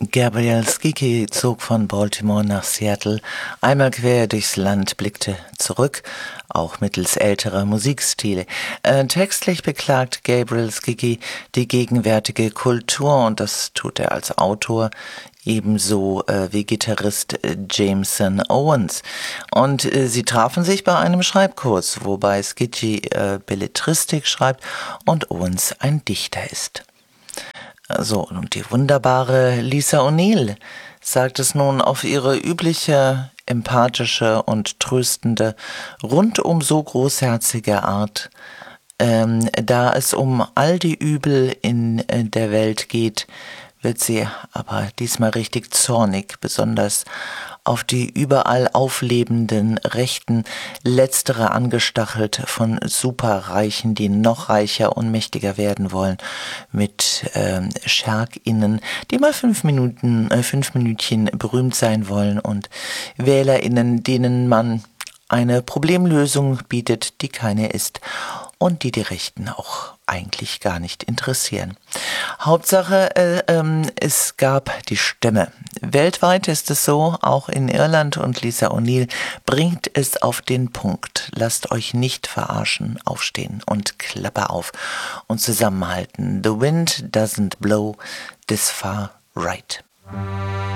Gabriel Skiki zog von Baltimore nach Seattle, einmal quer durchs Land, blickte zurück, auch mittels älterer Musikstile. Textlich beklagt Gabriel Skiki die gegenwärtige Kultur, und das tut er als Autor ebenso wie Gitarrist Jameson Owens. Und sie trafen sich bei einem Schreibkurs, wobei Skiki Belletristik schreibt und Owens ein Dichter ist. So, und die wunderbare Lisa O'Neill sagt es nun auf ihre übliche, empathische und tröstende, rundum so großherzige Art, da es um all die Übel in der Welt geht, wird sie aber diesmal richtig zornig, besonders auf die überall auflebenden Rechten, letztere angestachelt von Superreichen, die noch reicher und mächtiger werden wollen, mit SchergInnen, die mal 5 Minütchen berühmt sein wollen, und WählerInnen, denen man eine Problemlösung bietet, die keine ist und die Rechten auch eigentlich gar nicht interessieren. Hauptsache, es gab die Stimme. Weltweit ist es so, auch in Irland, und Lisa O'Neill bringt es auf den Punkt. Lasst euch nicht verarschen, aufstehen und Klappe auf und zusammenhalten. The wind doesn't blow this far right.